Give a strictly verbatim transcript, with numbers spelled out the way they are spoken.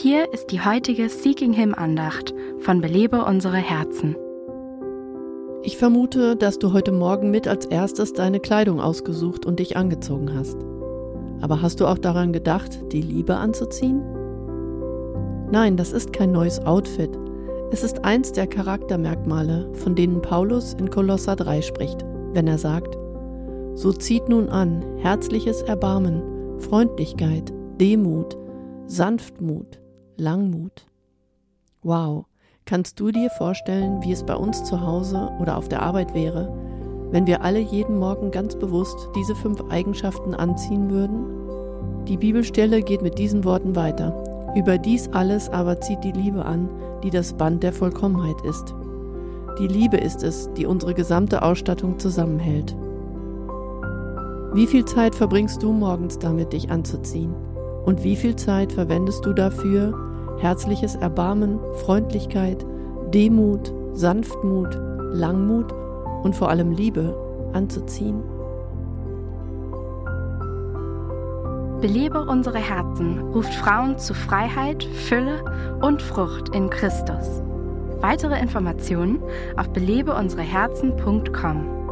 Hier ist die heutige Seeking Him Andacht von Belebe unsere Herzen. Ich vermute, dass du heute Morgen mit als erstes deine Kleidung ausgesucht und dich angezogen hast. Aber hast du auch daran gedacht, die Liebe anzuziehen? Nein, das ist kein neues Outfit. Es ist eins der Charaktermerkmale, von denen Paulus in Kolosser drei spricht, wenn er sagt: So zieht nun an herzliches Erbarmen, Freundlichkeit, Demut, Sanftmut, Langmut. Wow, kannst du dir vorstellen, wie es bei uns zu Hause oder auf der Arbeit wäre, wenn wir alle jeden Morgen ganz bewusst diese fünf Eigenschaften anziehen würden? Die Bibelstelle geht mit diesen Worten weiter. Über dies alles aber zieht die Liebe an, die das Band der Vollkommenheit ist. Die Liebe ist es, die unsere gesamte Ausstattung zusammenhält. Wie viel Zeit verbringst du morgens damit, dich anzuziehen? Und wie viel Zeit verwendest du dafür, herzliches Erbarmen, Freundlichkeit, Demut, Sanftmut, Langmut und vor allem Liebe anzuziehen? Belebe unsere Herzen ruft Frauen zu Freiheit, Fülle und Frucht in Christus. Weitere Informationen auf belebe unsere herzen punkt com.